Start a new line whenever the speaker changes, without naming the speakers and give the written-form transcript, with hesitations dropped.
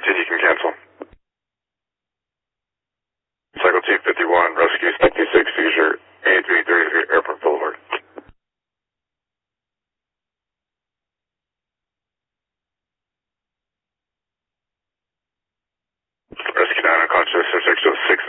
13, you can cancel. Cycle 251, rescue 56, seizure, 8333 Airport Boulevard. Rescue 9, unconscious, 606